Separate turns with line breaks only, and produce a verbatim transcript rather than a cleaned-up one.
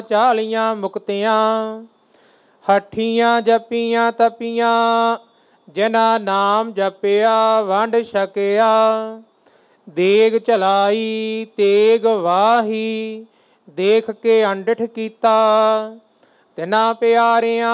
ਚਾਲੀਆਂ ਮੁਕਤਿਆਂ। ਹੱਠੀਆਂ ਜਪੀਆਂ ਤਪੀਆਂ ਜਿਨ੍ਹਾਂ ਨਾਮ ਜਪਿਆ ਵੰਡ ਛਕਿਆ। ਦੇਗ ਚਲਾਈ ਤੇਗ ਵਾਹੀ ਦੇਖ ਕੇ ਅੰਡਿਠ ਕੀਤਾ। ਤਿਨਾਂ ਪਿਆਰਿਆਂ